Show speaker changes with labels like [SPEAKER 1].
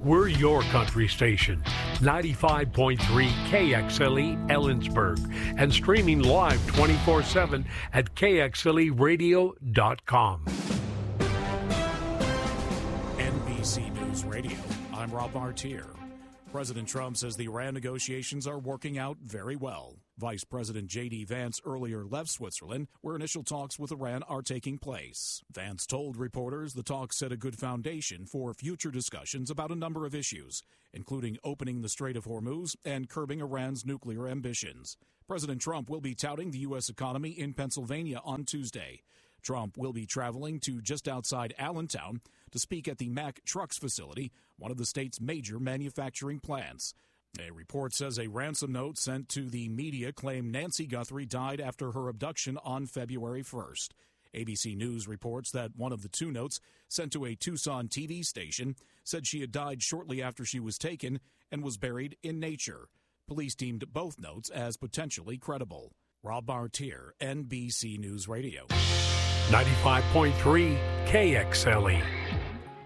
[SPEAKER 1] We're your country station, 95.3 KXLE Ellensburg, and streaming live 24/7 at KXLEradio.com.
[SPEAKER 2] NBC News Radio, I'm Rob Martier. President Trump says the Iran negotiations are working out very well. Vice President J.D. Vance earlier left Switzerland, where initial talks with Iran are taking place. Vance told reporters the talks set a good foundation for future discussions about a number of issues, including opening the Strait of Hormuz and curbing Iran's nuclear ambitions. President Trump will be touting the U.S. economy in Pennsylvania on Tuesday. Trump will be traveling to just outside Allentown to speak at the Mack Trucks facility, one of the state's major manufacturing plants. A report says a ransom note sent to the media claimed Nancy Guthrie died after her abduction on February 1st. ABC News reports that one of the two notes sent to a Tucson TV station said she had died shortly after she was taken and was buried in nature. Police deemed both notes as potentially credible. Rob Martier, NBC News Radio.
[SPEAKER 1] 95.3 KXLE.